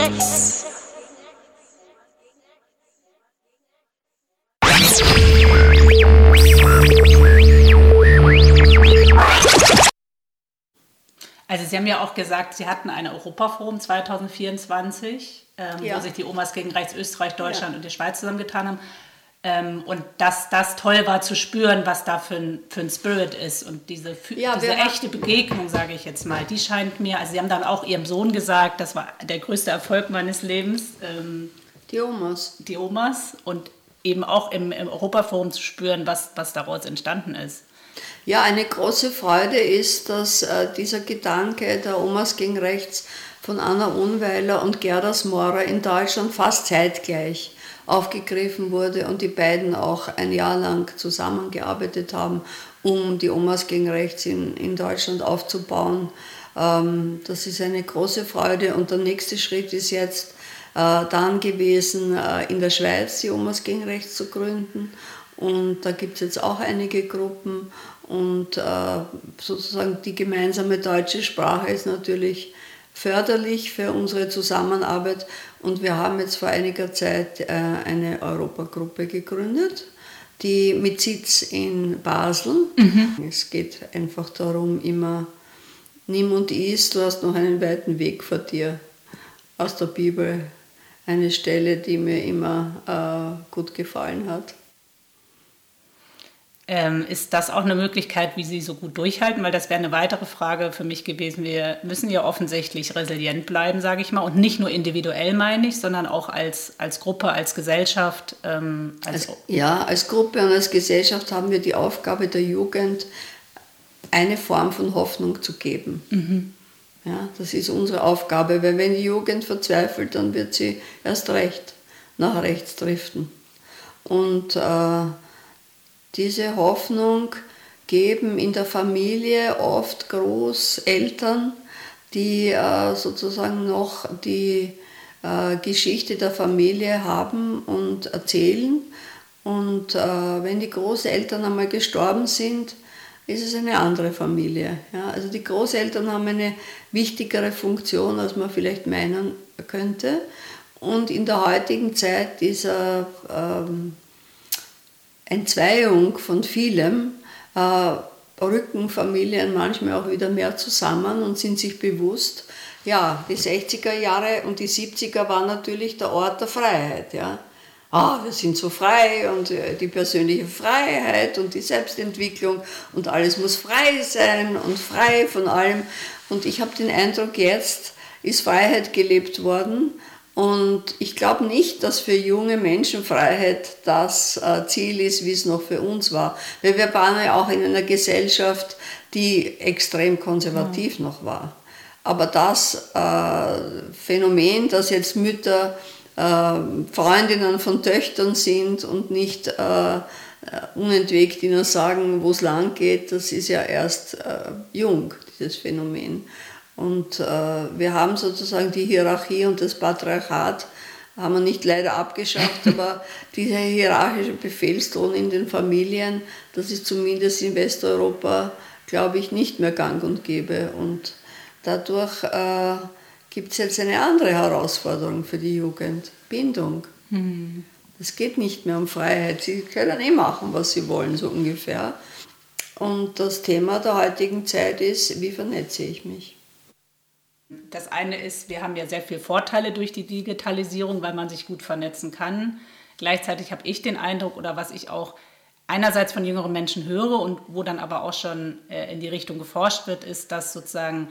rechts. Also Sie haben ja auch gesagt, Sie hatten ein Europaforum 2024, wo sich die Omas gegen Rechts Österreich, Deutschland und die Schweiz zusammengetan haben. Und dass das toll war zu spüren, was da für ein Spirit ist. Und diese echte Begegnung, sage ich jetzt mal, die scheint mir, also Sie haben dann auch Ihrem Sohn gesagt, das war der größte Erfolg meines Lebens. Die Omas. Die Omas und eben auch im Europaforum zu spüren, was daraus entstanden ist. Ja, eine große Freude ist, dass dieser Gedanke der Omas gegen Rechts von Anna Unweiler und Gerda Smorer in Deutschland fast zeitgleich aufgegriffen wurde und die beiden auch ein Jahr lang zusammengearbeitet haben, um die Omas gegen Rechts in Deutschland aufzubauen. Das ist eine große Freude und der nächste Schritt ist jetzt dann gewesen, in der Schweiz die Omas gegen Rechts zu gründen. Und da gibt es jetzt auch einige Gruppen und sozusagen die gemeinsame deutsche Sprache ist natürlich förderlich für unsere Zusammenarbeit. Und wir haben jetzt vor einiger Zeit eine Europagruppe gegründet, die mit Sitz in Basel. Es geht einfach darum, immer nimm und iss, du hast noch einen weiten Weg vor dir. Aus der Bibel eine Stelle, die mir immer gut gefallen hat. Ist das auch eine Möglichkeit, wie Sie so gut durchhalten? Weil das wäre eine weitere Frage für mich gewesen. Wir müssen ja offensichtlich resilient bleiben, sage ich mal. Und nicht nur individuell, meine ich, sondern auch als Gruppe, als Gesellschaft. Als Gruppe und als Gesellschaft haben wir die Aufgabe der Jugend, eine Form von Hoffnung zu geben. Mhm. Ja, das ist unsere Aufgabe, weil wenn die Jugend verzweifelt, dann wird sie erst recht nach rechts driften. Und diese Hoffnung geben in der Familie oft Großeltern, die sozusagen noch die Geschichte der Familie haben und erzählen. Und wenn die Großeltern einmal gestorben sind, ist es eine andere Familie. Ja? Also die Großeltern haben eine wichtigere Funktion, als man vielleicht meinen könnte. Und in der heutigen Zeit dieser Entzweiung von vielem rücken Familien manchmal auch wieder mehr zusammen und sind sich bewusst, ja, die 60er Jahre und die 70er waren natürlich der Ort der Freiheit. Ja. Wir sind so frei und die persönliche Freiheit und die Selbstentwicklung und alles muss frei sein und frei von allem. Und ich habe den Eindruck, jetzt ist Freiheit gelebt worden. Und ich glaube nicht, dass für junge Menschen Freiheit das Ziel ist, wie es noch für uns war. Weil wir waren ja auch in einer Gesellschaft, die extrem konservativ noch war. Aber das Phänomen, dass jetzt Mütter Freundinnen von Töchtern sind und nicht unentwegt ihnen sagen, wo es lang geht, das ist ja erst jung, dieses Phänomen. Und wir haben sozusagen die Hierarchie und das Patriarchat, haben wir nicht leider abgeschafft, aber dieser hierarchische Befehlston in den Familien, das ist zumindest in Westeuropa, glaube ich, nicht mehr gang und gäbe. Und dadurch gibt es jetzt eine andere Herausforderung für die Jugend, Bindung. Es geht nicht mehr um Freiheit, sie können machen, was sie wollen, so ungefähr. Und das Thema der heutigen Zeit ist, wie vernetze ich mich? Das eine ist, wir haben ja sehr viele Vorteile durch die Digitalisierung, weil man sich gut vernetzen kann. Gleichzeitig habe ich den Eindruck, oder was ich auch einerseits von jüngeren Menschen höre und wo dann aber auch schon in die Richtung geforscht wird, ist, dass sozusagen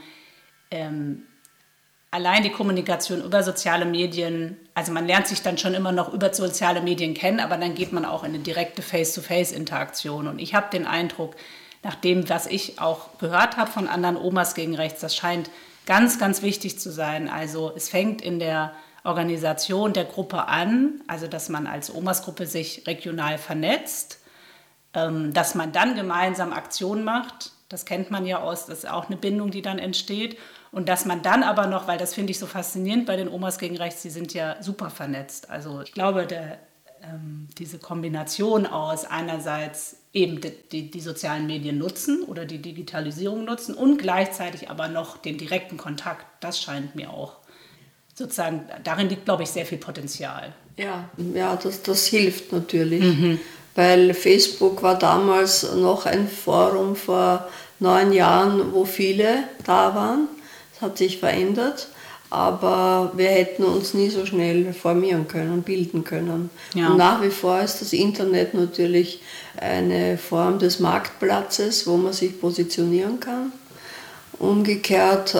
allein die Kommunikation über soziale Medien, also man lernt sich dann schon immer noch über soziale Medien kennen, aber dann geht man auch in eine direkte Face-to-Face-Interaktion. Und ich habe den Eindruck, nach dem, was ich auch gehört habe von anderen Omas gegen Rechts, das scheint ganz, ganz wichtig zu sein. Also es fängt in der Organisation der Gruppe an, also dass man als Omasgruppe sich regional vernetzt, dass man dann gemeinsam Aktionen macht. Das kennt man ja aus, das ist auch eine Bindung, die dann entsteht. Und dass man dann aber noch, weil das finde ich so faszinierend bei den Omas gegen Rechts, die sind ja super vernetzt. Also ich glaube, diese Kombination aus einerseits eben die sozialen Medien nutzen oder die Digitalisierung nutzen und gleichzeitig aber noch den direkten Kontakt, das scheint mir auch sozusagen, darin liegt, glaube ich, sehr viel Potenzial. Ja, das hilft natürlich, weil Facebook war damals noch ein Forum vor 9 Jahren, wo viele da waren. Das hat sich verändert, aber wir hätten uns nie so schnell formieren können, bilden können. Ja. Und nach wie vor ist das Internet natürlich eine Form des Marktplatzes, wo man sich positionieren kann. Umgekehrt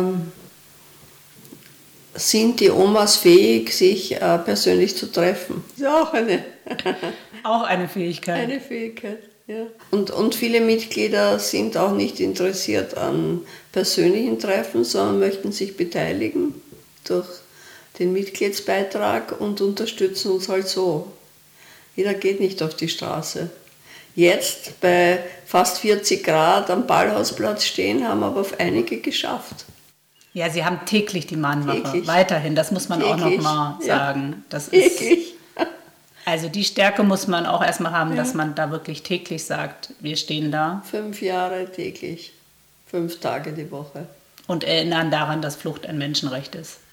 sind die Omas fähig, sich persönlich zu treffen. Das ist auch eine Fähigkeit. Eine Fähigkeit, ja. Und viele Mitglieder sind auch nicht interessiert an persönlichen Treffen, sondern möchten sich beteiligen durch den Mitgliedsbeitrag und unterstützen uns halt so. Jeder geht nicht auf die Straße. Jetzt bei fast 40 Grad am Ballhausplatz stehen, haben aber einige geschafft. Ja, Sie haben täglich die Mahnwache, Täglich. Weiterhin, das muss man auch noch mal sagen. Das ist, Täglich. also die Stärke muss man auch erstmal haben, dass man da wirklich täglich sagt, wir stehen da. 5 Jahre täglich, 5 Tage die Woche. Und erinnern daran, dass Flucht ein Menschenrecht ist.